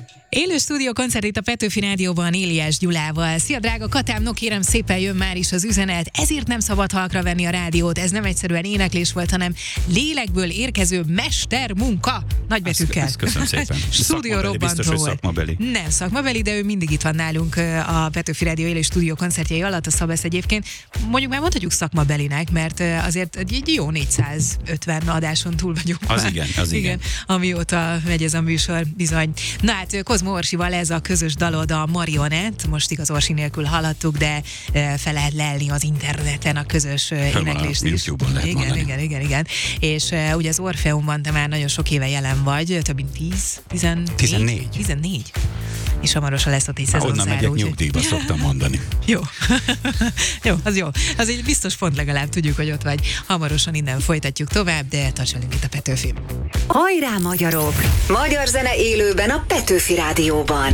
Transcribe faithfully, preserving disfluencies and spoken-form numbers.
Élő stúdió koncert itt a Petőfi Rádióban Éliás Gyulával. Szia drága Katám, no kérem szépen jön már is az üzenet. Ezért nem szabad halkra venni a rádiót. Ez nem egyszerűen éneklés volt, hanem lélekből érkező mestermunka. Nagybetűkkel. Ezt, ezt köszönöm szépen. Stúdió robbantó biztos, hogy szakmabeli. Nem szakmabeli, de ő mindig itt van nálunk a Petőfi Rádió élő stúdió koncertjei alatt, a Szabesz egyébként. Mondjuk már mondhatjuk szakmabelinek, mert azért egy jó négyszázötven adáson túl vagyunk. Az már. igen, az igen. igen. Amióta megy ez a műsor, bizony. Na hát Kozma Orsival ez a közös dalod, a Marionett. Most igaz Orsi nélkül hallottuk, de fel lehet lelni az interneten a közös éneklést is. YouTube-on lehet igen, mondani. igen, igen, igen. És uh, ugye az Orfeumban te már nagyon sok éve jelen vagy, több mint tíz, tizennégy? tizennégy. tizennégy. És hamarosan lesz ott egy szezonzáró. Onnan megyek úgy... nyugdíjba, szoktam mondani. Jó. Jó, az jó. Az egy biztos pont, legalább tudjuk, hogy ott vagy. Hamarosan innen folytatjuk tovább, de tarts velünk itt a Petőfi. Hajrá magyarok! Magyar zene élőben a Petőfi Rádióban.